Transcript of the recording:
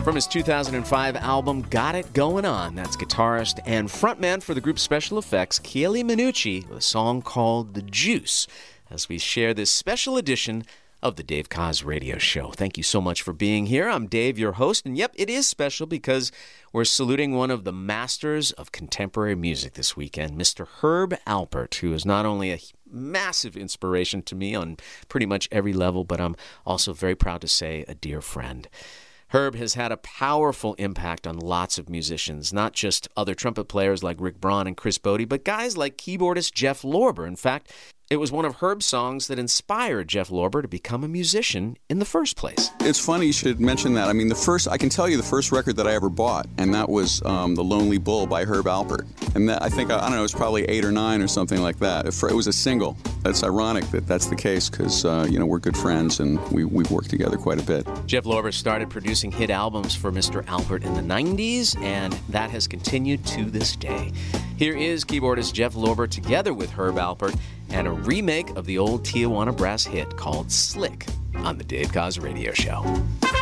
From his 2005 album, Got It Going On, that's guitarist and frontman for the group Special Effects, Chieli Minucci, with a song called The Juice, as we share this special edition of the Dave Koz Radio Show. Thank you so much for being here. I'm Dave, your host, and yep, it is special because we're saluting one of the masters of contemporary music this weekend, Mr. Herb Alpert, who is not only a massive inspiration to me on pretty much every level, but I'm also very proud to say a dear friend. Herb has had a powerful impact on lots of musicians, not just other trumpet players like Rick Braun and Chris Bode, but guys like keyboardist Jeff Lorber. In fact, it was one of Herb's songs that inspired Jeff Lorber to become a musician in the first place. It's funny you should mention that. I mean, I can tell you the first record that I ever bought, and that was The Lonely Bull by Herb Alpert. And that, I don't know, it was probably 8 or 9 or something like that. It was a single. It's ironic that that's the case because, we're good friends and we've worked together quite a bit. Jeff Lorber started producing hit albums for Mr. Alpert in the 90s, and that has continued to this day. Here is keyboardist Jeff Lorber together with Herb Alpert and a remake of the old Tijuana Brass hit called Slick on the Dave Koz Radio Show.